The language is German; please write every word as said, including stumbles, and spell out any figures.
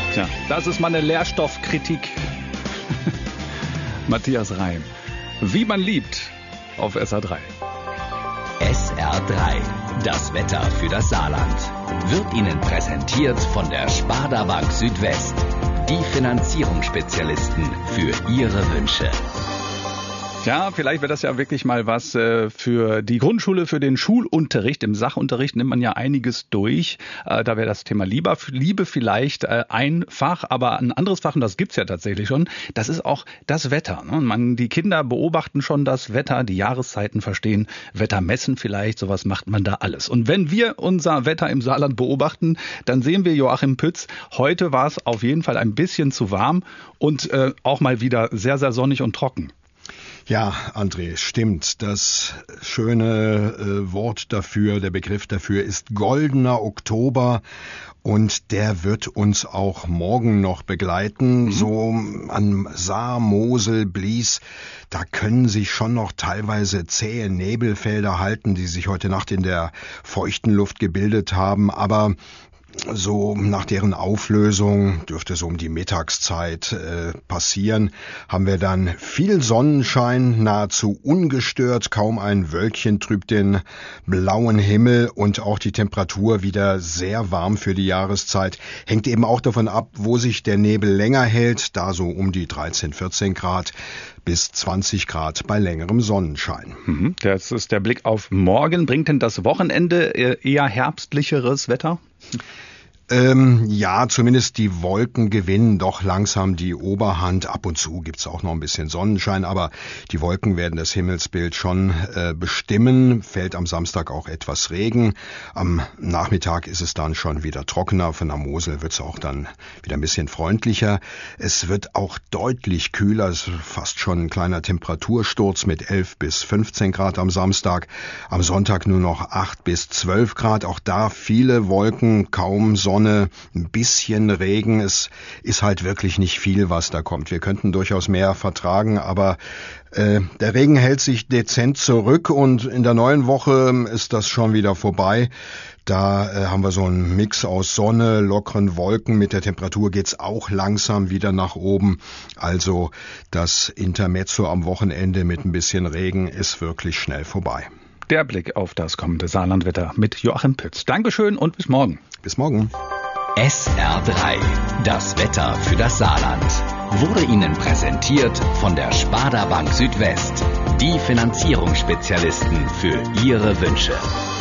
Tja, das ist mal eine Lehrstoffkritik. Matthias Reim. Wie man liebt auf S R drei. S R drei, das Wetter für das Saarland, wird Ihnen präsentiert von der Sparda Bank Südwest. Die Finanzierungsspezialisten für Ihre Wünsche. Ja, vielleicht wäre das ja wirklich mal was äh, für die Grundschule, für den Schulunterricht. Im Sachunterricht nimmt man ja einiges durch. Äh, da wäre das Thema Liebe, Liebe vielleicht äh, ein Fach, aber ein anderes Fach, und das gibt's ja tatsächlich schon, das ist auch das Wetter. Ne? Man, die Kinder beobachten schon das Wetter, die Jahreszeiten verstehen, Wetter messen vielleicht, sowas macht man da alles. Und wenn wir unser Wetter im Saarland beobachten, dann sehen wir Joachim Pütz, heute war es auf jeden Fall ein bisschen zu warm und äh, auch mal wieder sehr, sehr sonnig und trocken. Ja, André, stimmt. Das schöne äh, Wort dafür, der Begriff dafür ist goldener Oktober. Und der wird uns auch morgen noch begleiten. Mhm. So an Saar, Mosel, Blies, da können sich schon noch teilweise zähe Nebelfelder halten, die sich heute Nacht in der feuchten Luft gebildet haben. Aber so nach deren Auflösung, dürfte so um die Mittagszeit äh, passieren, haben wir dann viel Sonnenschein, nahezu ungestört, kaum ein Wölkchen trübt den blauen Himmel und auch die Temperatur wieder sehr warm für die Jahreszeit. Hängt eben auch davon ab, wo sich der Nebel länger hält, da so um die dreizehn, vierzehn Grad bis zwanzig Grad bei längerem Sonnenschein. Mhm, das ist der Blick auf morgen. Bringt denn das Wochenende eher herbstlicheres Wetter? Ähm, ja, zumindest die Wolken gewinnen doch langsam die Oberhand. Ab und zu gibt's auch noch ein bisschen Sonnenschein, aber die Wolken werden das Himmelsbild schon äh, bestimmen. Fällt am Samstag auch etwas Regen. Am Nachmittag ist es dann schon wieder trockener. Von der Mosel wird's auch dann wieder ein bisschen freundlicher. Es wird auch deutlich kühler. Es ist fast schon ein kleiner Temperatursturz mit elf bis fünfzehn Grad am Samstag. Am Sonntag nur noch acht bis zwölf Grad. Auch da viele Wolken, kaum Sonne. Ein bisschen Regen, es ist halt wirklich nicht viel, was da kommt. Wir könnten durchaus mehr vertragen, aber äh, der Regen hält sich dezent zurück und in der neuen Woche ist das schon wieder vorbei. Da äh, haben wir so einen Mix aus Sonne, lockeren Wolken. Mit der Temperatur geht's auch langsam wieder nach oben. Also das Intermezzo am Wochenende mit ein bisschen Regen ist wirklich schnell vorbei. Der Blick auf das kommende Saarlandwetter mit Joachim Pütz. Dankeschön und bis morgen. Bis morgen. S R drei, das Wetter für das Saarland, wurde Ihnen präsentiert von der Sparda Bank Südwest. Die Finanzierungsspezialisten für Ihre Wünsche.